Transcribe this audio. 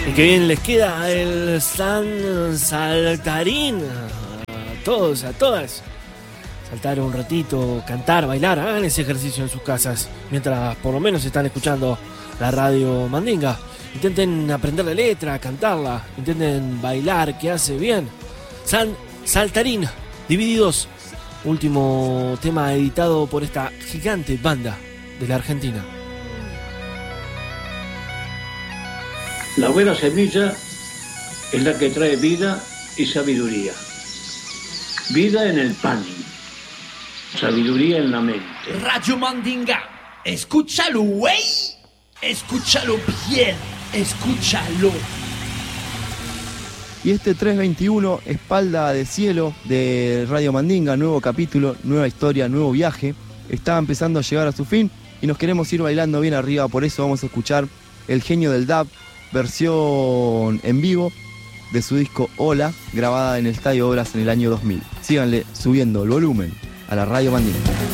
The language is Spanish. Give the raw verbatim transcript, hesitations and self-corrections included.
Y que bien les queda el San Saltarín. A todos, a todas. Saltar un ratito, cantar, bailar, hagan ese ejercicio en sus casas. Mientras por lo menos están escuchando la radio Mandinga. Intenten aprender la letra, cantarla. Intenten bailar, que hace bien. San Saltarín, Divididos. Último tema editado por esta gigante banda de la Argentina. La buena semilla es la que trae vida y sabiduría. Vida en el pan, sabiduría en la mente. Radio Mandinga, escúchalo, güey. Escúchalo bien, escúchalo. Y este tres veintiuno, Espalda de Cielo de Radio Mandinga, nuevo capítulo, nueva historia, nuevo viaje, está empezando a llegar a su fin y nos queremos ir bailando bien arriba, por eso vamos a escuchar El Genio del Dub, versión en vivo de su disco Hola, grabada en el Estadio Obras en el año dos mil. Síganle subiendo el volumen a la Radio Mandinga.